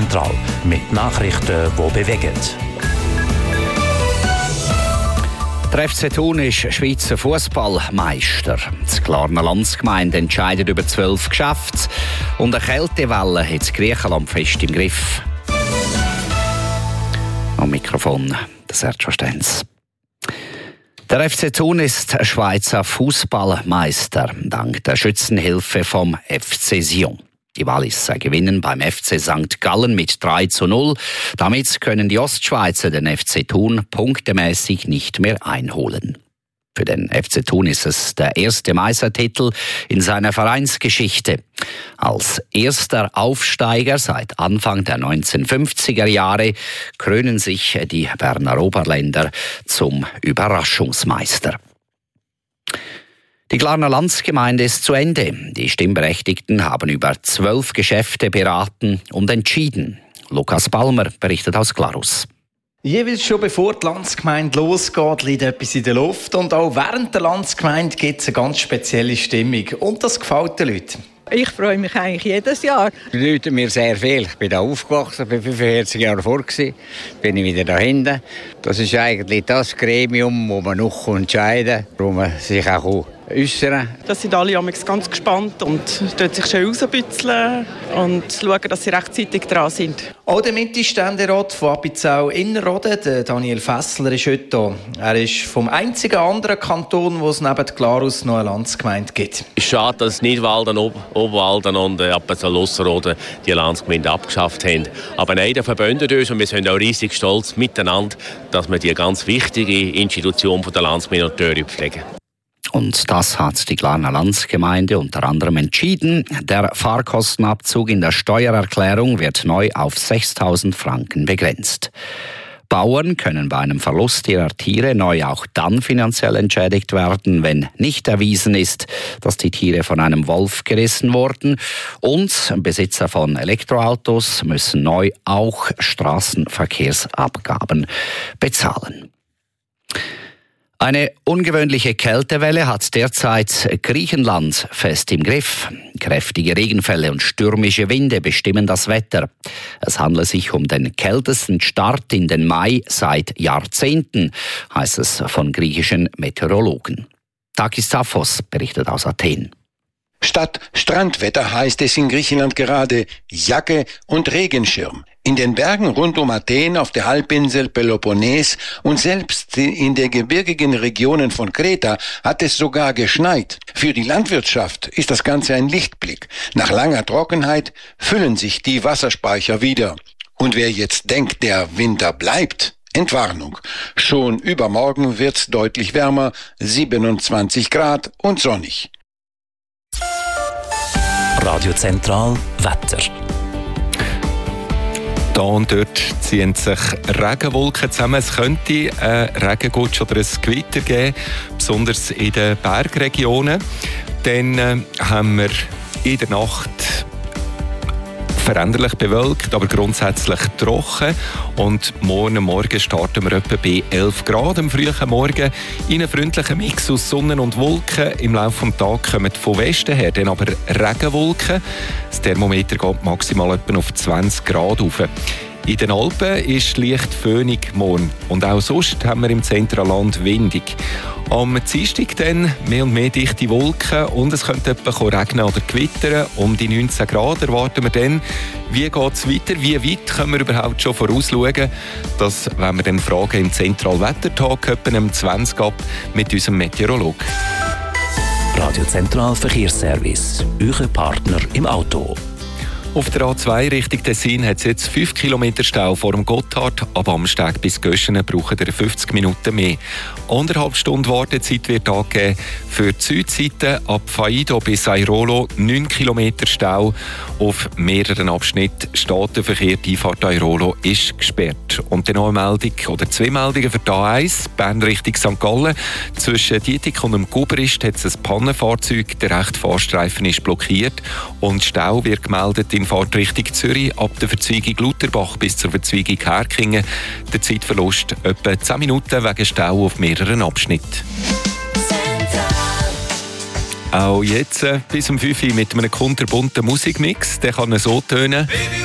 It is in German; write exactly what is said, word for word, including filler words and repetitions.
Zentral mit Nachrichten, die bewegen. Der F C Thun ist Schweizer Fußballmeister. Die Glarner Landsgemeinde entscheidet über zwölf Geschäfte und eine Kältewelle hat das Griechenland fest im Griff. Am Mikrofon der Sergio Stenz. Der F C Thun ist Schweizer Fußballmeister dank der Schützenhilfe vom F C Sion. Die Walliser gewinnen beim F C Sankt Gallen mit drei zu null. Damit können die Ostschweizer den F C Thun punktemäßig nicht mehr einholen. Für den F C Thun ist es der erste Meistertitel in seiner Vereinsgeschichte. Als erster Aufsteiger seit Anfang der neunzehnhundertfünfziger Jahre krönen sich die Berner Oberländer zum Überraschungsmeister. Die Glarner Landsgemeinde ist zu Ende. Die Stimmberechtigten haben über zwölf Geschäfte beraten und entschieden. Lukas Balmer berichtet aus Glarus. Jeweils schon bevor die Landsgemeinde losgeht, liegt etwas in der Luft. Und auch während der Landsgemeinde gibt es eine ganz spezielle Stimmung. Und das gefällt den Leuten. Ich freue mich eigentlich jedes Jahr. Das bedeutet mir sehr viel. Ich bin hier aufgewachsen, bin fünfundvierzig Jahre vor gewesen. Bin ich wieder da hinten. Das ist eigentlich das Gremium, wo man noch entscheiden kann, wo man sich auch äußern. Da sind alle ganz gespannt und dort sich schön rausbützeln und schauen, dass sie rechtzeitig dran sind. Auch der Mitte-Ständerat von Appenzell-Innerrhoden, der Daniel Fessler, ist heute da. Er ist vom einzigen anderen Kanton, wo es neben Glarus noch eine Landsgemeinde gibt. Es ist schade, dass Nidwalden, Ob- Oberwalden und Appenzell-Ausserrhoden die Landsgemeinde abgeschafft haben. Aber nein, der verbündet uns und wir sind auch riesig stolz miteinander, dass wir die ganz wichtige Institution der Landsgemeinde und Töre pflegen. Und das hat die Glarner Landsgemeinde unter anderem entschieden. Der Fahrkostenabzug in der Steuererklärung wird neu auf sechstausend Franken begrenzt. Bauern können bei einem Verlust ihrer Tiere neu auch dann finanziell entschädigt werden, wenn nicht erwiesen ist, dass die Tiere von einem Wolf gerissen wurden. Und Besitzer von Elektroautos müssen neu auch Straßenverkehrsabgaben bezahlen. Eine ungewöhnliche Kältewelle hat derzeit Griechenland fest im Griff. Kräftige Regenfälle und stürmische Winde bestimmen das Wetter. Es handelt sich um den kältesten Start in den Mai seit Jahrzehnten, heißt es von griechischen Meteorologen. Takis Zaphos berichtet aus Athen. Statt Strandwetter heißt es in Griechenland gerade Jacke und Regenschirm. In den Bergen rund um Athen, auf der Halbinsel Peloponnes und selbst in den gebirgigen Regionen von Kreta hat es sogar geschneit. Für die Landwirtschaft ist das Ganze ein Lichtblick. Nach langer Trockenheit füllen sich die Wasserspeicher wieder. Und wer jetzt denkt, der Winter bleibt, Entwarnung. Schon übermorgen wird's deutlich wärmer, siebenundzwanzig Grad und sonnig. Radio Zentral Wetter. Da und dort ziehen sich Regenwolken zusammen. Es könnte einen Regengutsch oder ein Gewitter geben, besonders in den Bergregionen. Dann äh, haben wir in der Nacht veränderlich bewölkt, aber grundsätzlich trocken. Und morgen Morgen starten wir etwa bei elf Grad am frühen Morgen in einem freundlichen Mix aus Sonne und Wolken. Im Laufe des Tages kommen von Westen her dann aber Regenwolken. Das Thermometer geht maximal etwa auf zwanzig Grad rauf. In den Alpen ist leicht föhnig morgen und auch sonst haben wir im Zentralland windig. Am Dienstag dann mehr und mehr dichte Wolken und es könnte etwa regnen oder gewittern. Um die neunzehn Grad erwarten wir dann. Wie geht es weiter? Wie weit können wir überhaupt schon vorausschauen? Das werden wir dann fragen im Zentralwettertag etwa am zwanzig ab mit unserem Meteorologen. Radio Zentral Verkehrsservice, euer Partner im Auto. Auf der A zwei Richtung Tessin hat es jetzt fünf Kilometer Stau vor dem Gotthard. Ab Amsteg bis Göschenen brauchen ihr fünfzig Minuten mehr. Anderthalb Stunden Wartezeit wird angegeben. Für die Südseite ab Faido bis Airolo neun Kilometer Stau. Auf mehreren Abschnitten steht der Verkehr. Die Einfahrt Airolo ist gesperrt. Und dann noch eine Meldung oder zwei Meldungen für die A eins, Bern Richtung Sankt Gallen. Zwischen Dietik und dem Guberist hat es ein Pannenfahrzeug. Der rechte Fahrstreifen ist blockiert und Stau wird gemeldet in Fahrtrichtung Zürich ab der Verzweigung Lutherbach bis zur Verzweigung Herkingen. Der Zeitverlust etwa zehn Minuten wegen Stau auf mehreren Abschnitten. Auch jetzt äh, bis um fünf Uhr mit einem kunterbunten Musikmix. Der kann so tönen.